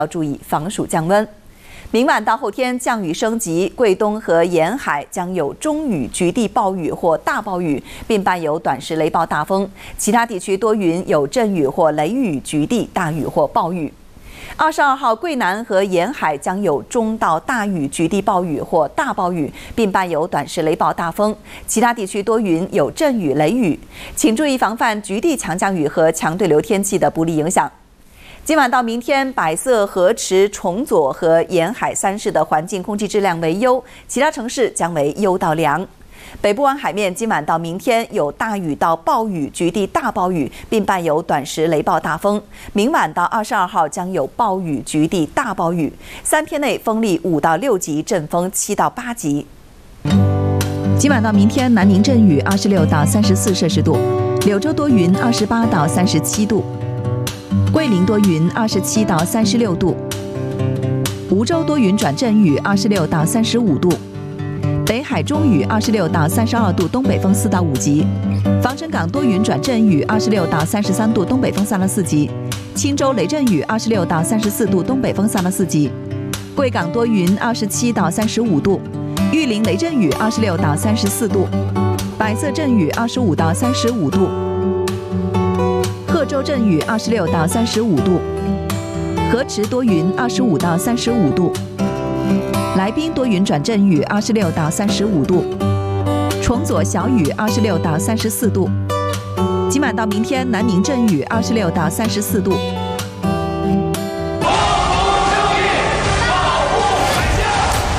要注意防暑降温。明晚到后天降雨升级，桂东和沿海将有中雨、局地暴雨或大暴雨，并伴有短时雷暴大风。其他地区多云，有阵雨或雷雨，局地大雨或暴雨。22号，桂南和沿海将有中到大雨、局地暴雨或大暴雨，并伴有短时雷暴大风。其他地区多云，有阵雨、雷雨，请注意防范局地强降雨和强对流天气的不利影响。今晚到明天，百色、河池、崇左和沿海3市的环境空气质量为优，其他城市将为优到良。北部湾海面今晚到明天有大雨到暴雨，局地大暴雨，并伴有短时雷暴大风。明晚到22号将有暴雨，局地大暴雨，3天内风力5到6级，阵风7到8级。今晚到明天，南宁阵雨26到34摄氏度，柳州多云28到37度。桂林多云27到36度，梧州多云转阵雨26到35度，北海中雨26到32度，东北风4到5级，防城港多云转阵雨26到33度，东北风3到4级，青州雷阵雨26到34度，东北风3到4级，贵港多云27到35度，玉林雷阵雨26到34度，百色阵雨25到35度。贺州阵雨26到35度，河池多云25到35度，来宾多云转阵雨26到35度，崇左小雨26到34度。今晚到明天，南宁阵雨26到34度。